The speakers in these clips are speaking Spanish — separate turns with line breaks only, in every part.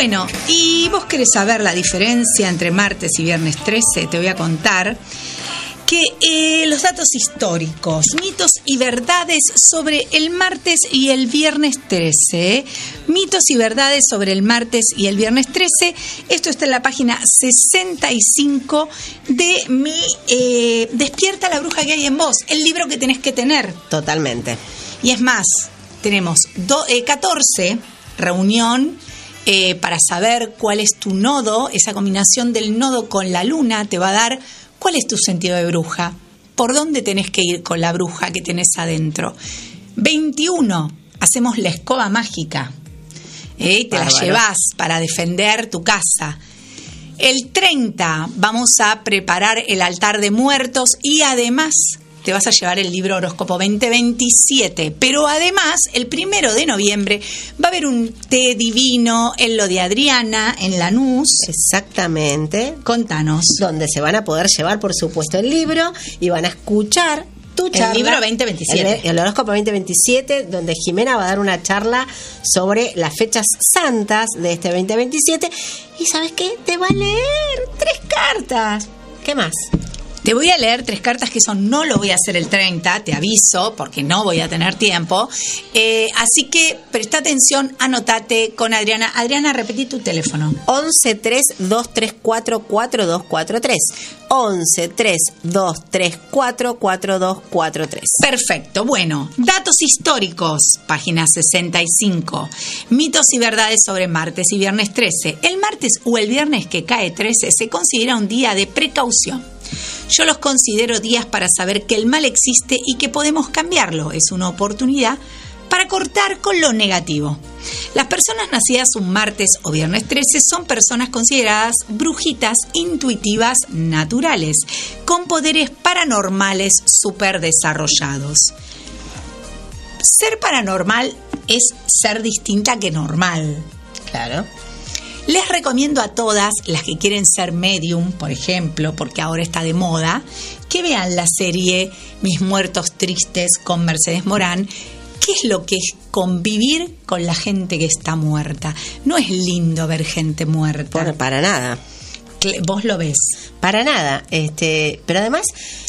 Bueno, y vos querés saber la diferencia entre martes y viernes 13, te voy a contar que los datos históricos, mitos y verdades sobre el martes y el viernes 13. Mitos y verdades sobre el martes y el viernes 13. Esto está en la página 65 de mi Despierta la bruja que hay en vos, el libro que tenés que tener.
Totalmente.
Y es más, tenemos 14 reunión para saber cuál es tu nodo. Esa combinación del nodo con la luna te va a dar cuál es tu sentido de bruja, por dónde tenés que ir con la bruja que tenés adentro. 21, hacemos la escoba mágica, te la llevás para defender tu casa. El 30, vamos a preparar el altar de muertos y además te vas a llevar el libro Horóscopo 2027. Pero además, el 1 de noviembre va a haber un té divino en lo de Adriana, en Lanús.
Exactamente.
Contanos.
Donde se van a poder llevar, por supuesto, el libro y van a escuchar tu charla.
El libro 2027.
El Horóscopo 2027, donde Jimena va a dar una charla sobre las fechas santas de este 2027. Y ¿sabes qué? Te va a leer 3 cartas. ¿Qué más?
Te voy a leer 3 cartas que eso no lo voy a hacer el 30, te aviso, porque no voy a tener tiempo. Así que presta atención, anotate con Adriana. Adriana, repetí tu teléfono.
11-3234-4243. 11-3234-4243.
Perfecto. Bueno, datos históricos, página 65. Mitos y verdades sobre martes y viernes 13. El martes o el viernes que cae 13 se considera un día de precaución. Yo los considero días para saber que el mal existe y que podemos cambiarlo. Es una oportunidad para cortar con lo negativo. Las personas nacidas un martes o viernes 13 son personas consideradas brujitas intuitivas naturales, con poderes paranormales súper desarrollados. Ser paranormal es ser distinta que normal.
Claro.
Les recomiendo a todas las que quieren ser medium, por ejemplo, porque ahora está de moda, que vean la serie Mis Muertos Tristes con Mercedes Morán. ¿Qué es lo que es convivir con la gente que está muerta? No es lindo ver gente muerta.
Bueno, para nada.
¿Vos lo ves?
Para nada. Pero además,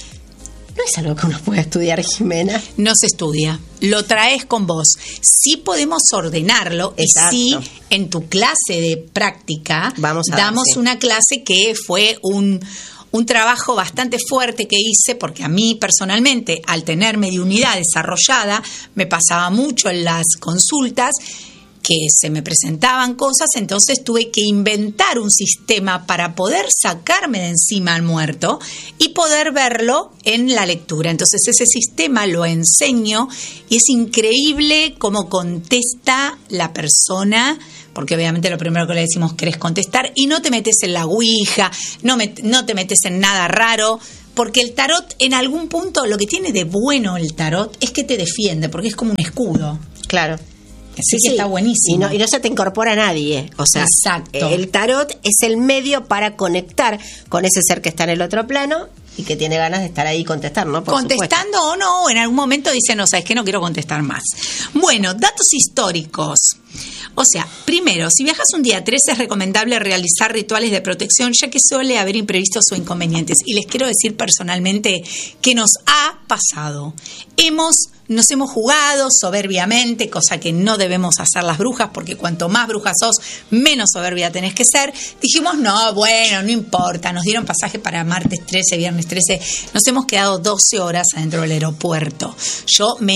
no es algo que uno pueda estudiar, Jimena.
No se estudia. Lo traes con vos. Sí podemos ordenarlo.
Exacto.
Y sí, en tu clase de práctica damos una clase que fue un trabajo bastante fuerte que hice, porque a mí personalmente, al tener mediunidad desarrollada, me pasaba mucho en las consultas que se me presentaban cosas, entonces tuve que inventar un sistema para poder sacarme de encima al muerto y poder verlo en la lectura. Entonces ese sistema lo enseño y es increíble cómo contesta la persona, porque obviamente lo primero que le decimos, ¿querés contestar? Y no te metes en la ouija, no te metes en nada raro, porque el tarot en algún punto, lo que tiene de bueno el tarot es que te defiende, porque es como un escudo.
Claro.
Así que está buenísimo.
Y no se te incorpora a nadie. O sea,
exacto.
El tarot es el medio para conectar con ese ser que está en el otro plano y que tiene ganas de estar ahí y contestar, ¿no?
Contestando o no, en algún momento dice, no, sabes que no quiero contestar más. Bueno, datos históricos. O sea, primero, si viajas un día 13 es recomendable realizar rituales de protección, ya que suele haber imprevistos o inconvenientes. Y les quiero decir personalmente que nos ha pasado. Nos hemos jugado soberbiamente, cosa que no debemos hacer las brujas, porque cuanto más brujas sos, menos soberbia tenés que ser. Dijimos, no, bueno, no importa, nos dieron pasaje para martes 13, viernes 13, nos hemos quedado 12 horas adentro del aeropuerto. Yo me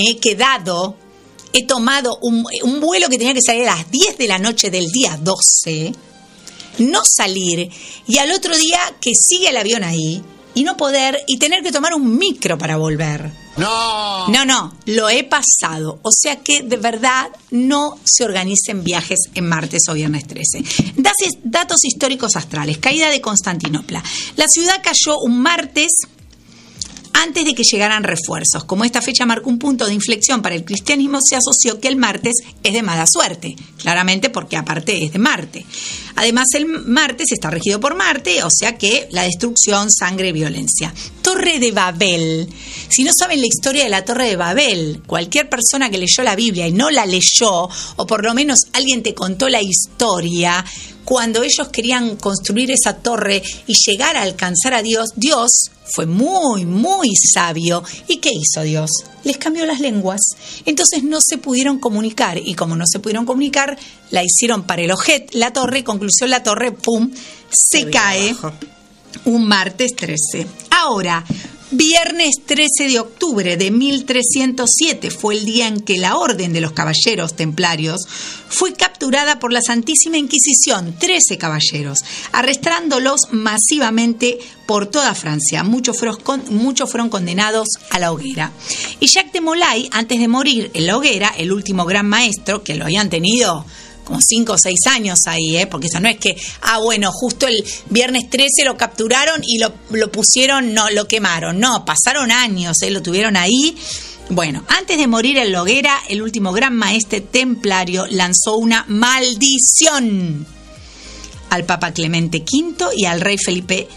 he tomado un vuelo que tenía que salir a las 10 de la noche del día 12, no salir, y al otro día que sigue el avión ahí, y no poder, y tener que tomar un micro para volver. No, lo he pasado. O sea que de verdad no se organicen viajes en martes o viernes 13. Datos históricos astrales. Caída de Constantinopla. La ciudad cayó un martes antes de que llegaran refuerzos. Como esta fecha marcó un punto de inflexión para el cristianismo, se asoció que el martes es de mala suerte, claramente porque aparte es de Marte. Además, el martes está regido por Marte, o sea que la destrucción, sangre, violencia. Torre de Babel. Si no saben la historia de la Torre de Babel, cualquier persona que leyó la Biblia y no la leyó, o por lo menos alguien te contó la historia, cuando ellos querían construir esa torre y llegar a alcanzar a Dios, Dios fue muy, muy sabio. ¿Y qué hizo Dios? Les cambió las lenguas. Entonces no se pudieron comunicar. Y como no se pudieron comunicar, la hicieron para el ojet, la torre. Conclusión, la torre, ¡pum!, se cae un martes 13. Ahora, viernes 13 de octubre de 1307 fue el día en que la Orden de los Caballeros Templarios fue capturada por la Santísima Inquisición, 13 caballeros, arrestándolos masivamente por toda Francia. Muchos fueron condenados a la hoguera. Y Jacques de Molay, antes de morir en la hoguera, el último gran maestro, que lo habían tenido como 5 o 6 años ahí, porque eso no es que, bueno, justo el viernes 13 lo capturaron y lo pusieron, no, lo quemaron. No, pasaron años, lo tuvieron ahí. Bueno, antes de morir en la hoguera, el último gran maestre templario lanzó una maldición al Papa Clemente V y al rey Felipe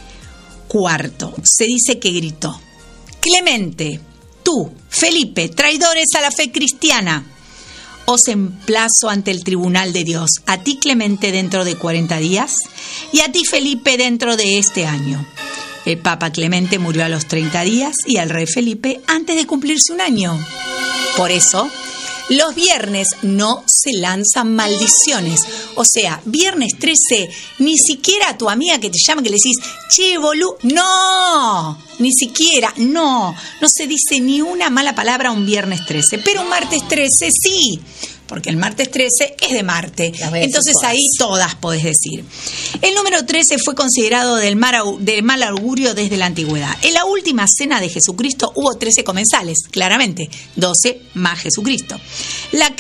IV. Se dice que gritó: Clemente, tú, Felipe, traidores a la fe cristiana, os emplazo ante el tribunal de Dios, a ti Clemente dentro de 40 días y a ti Felipe dentro de este año. El Papa Clemente murió a los 30 días y al rey Felipe antes de cumplirse un año. Por eso, los viernes no se lanzan maldiciones. O sea, viernes 13, ni siquiera a tu amiga que te llama, que le decís, che, bolú, no, ni siquiera, no se dice ni una mala palabra un viernes 13, pero un martes 13 sí, porque el martes 13 es de Marte, entonces ahí todas podés decir. El número 13 fue considerado del mal augurio desde la antigüedad. En la última cena de Jesucristo hubo 13 comensales, claramente, 12 más Jesucristo. La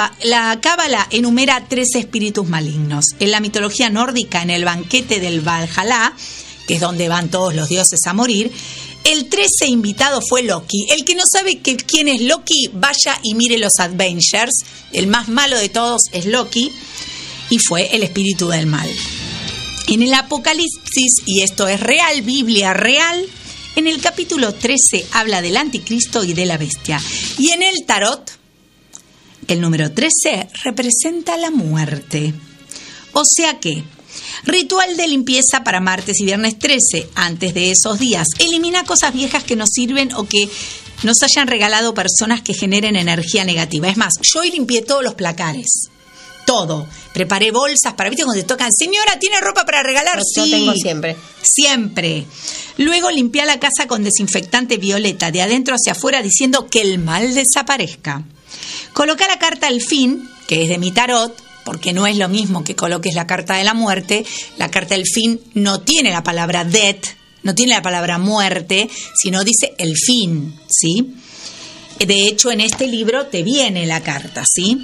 Cábala enumera 13 espíritus malignos. En la mitología nórdica, en el banquete del Valhalla, que es donde van todos los dioses a morir, el 13 invitado fue Loki. El que no sabe quién es Loki, vaya y mire los Avengers. El más malo de todos es Loki y fue el espíritu del mal. En el Apocalipsis, y esto es real, Biblia real, en el capítulo 13 habla del anticristo y de la bestia. Y en el tarot, el número 13 representa la muerte. O sea que, ritual de limpieza para martes y viernes 13. Antes de esos días, elimina cosas viejas que nos sirven o que nos hayan regalado personas que generen energía negativa. Es más, yo hoy limpié todos los placares. Todo. Preparé bolsas para, ¿viste? Cuando te tocan, señora, ¿tiene ropa para regalar?
Yo
sí.
tengo siempre.
Siempre. Luego limpié la casa con desinfectante violeta de adentro hacia afuera diciendo que el mal desaparezca. Coloca la carta al fin, que es de mi tarot, porque no es lo mismo que coloques la carta de la muerte. La carta del fin no tiene la palabra death, no tiene la palabra muerte, sino dice el fin, ¿sí? De hecho, en este libro te viene la carta, ¿sí?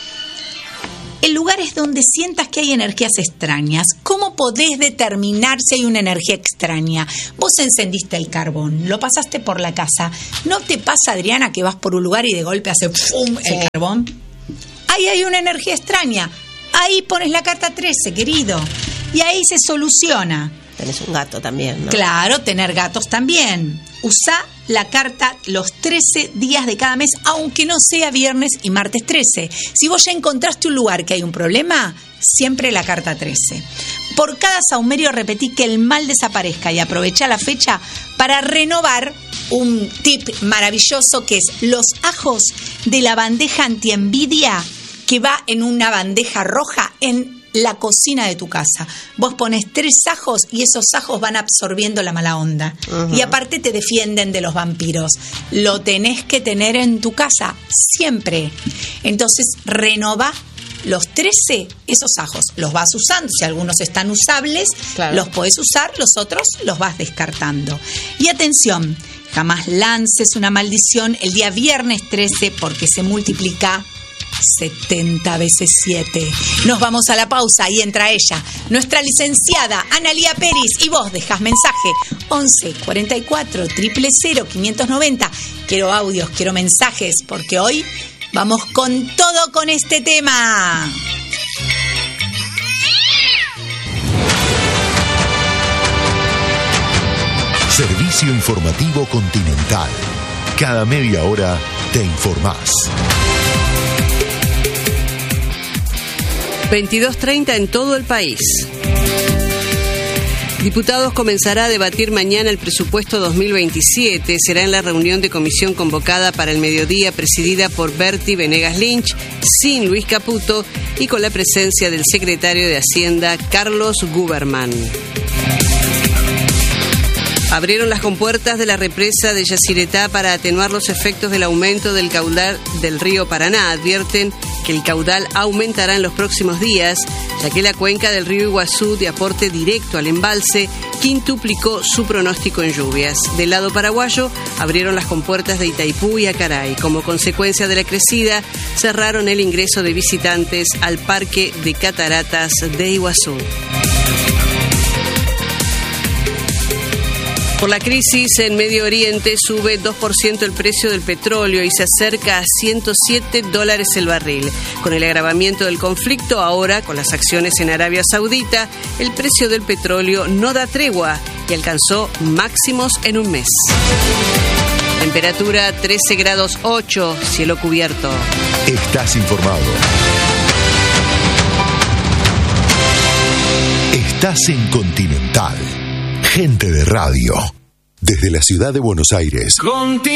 En lugares donde sientas que hay energías extrañas, ¿cómo podés determinar si hay una energía extraña? Vos encendiste el carbón, lo pasaste por la casa. ¿No te pasa, Adriana, que vas por un lugar y de golpe hace ¡pum! El carbón? Ahí hay una energía extraña. Ahí pones la carta 13, querido. Y ahí se soluciona.
Tenés un gato también, ¿no?
Claro, tener gatos también. Usá la carta los 13 días de cada mes, aunque no sea viernes y martes 13. Si vos ya encontraste un lugar que hay un problema, siempre la carta 13. Por cada saumerio repetí que el mal desaparezca y aprovecha la fecha para renovar un tip maravilloso que es los ajos de la bandeja antienvidia, que va en una bandeja roja en la cocina de tu casa. Vos pones 3 ajos y esos ajos van absorbiendo la mala onda. Uh-huh. Y aparte te defienden de los vampiros. Lo tenés que tener en tu casa siempre. Entonces renova los 13, esos ajos. Los vas usando. Si algunos están usables, claro, los podés usar. Los otros los vas descartando. Y atención, jamás lances una maldición el día viernes 13 porque se multiplica 70 veces 7. Nos vamos a la pausa y entra ella, nuestra licenciada Analía Peris, y vos dejás mensaje 11 44 000 590. Quiero audios, quiero mensajes, porque hoy vamos con todo con este tema.
Servicio Informativo Continental. Cada media hora te informás.
22:30 en todo el país. Diputados comenzará a debatir mañana el presupuesto 2027. Será en la reunión de comisión convocada para el mediodía, presidida por Berti Venegas Lynch, sin Luis Caputo y con la presencia del secretario de Hacienda, Carlos Guberman. Abrieron las compuertas de la represa de Yacyretá para atenuar los efectos del aumento del caudal del río Paraná. Advierten que el caudal aumentará en los próximos días, ya que la cuenca del río Iguazú, de aporte directo al embalse, quintuplicó su pronóstico en lluvias. Del lado paraguayo, abrieron las compuertas de Itaipú y Acaray. Como consecuencia de la crecida, cerraron el ingreso de visitantes al Parque de Cataratas de Iguazú. Por la crisis en Medio Oriente sube 2% el precio del petróleo y se acerca a $107 el barril. Con el agravamiento del conflicto, ahora con las acciones en Arabia Saudita, el precio del petróleo no da tregua y alcanzó máximos en un mes. Temperatura 13 grados 8, cielo cubierto.
Estás informado. Estás en Continental. Gente de radio. Desde la ciudad de Buenos Aires.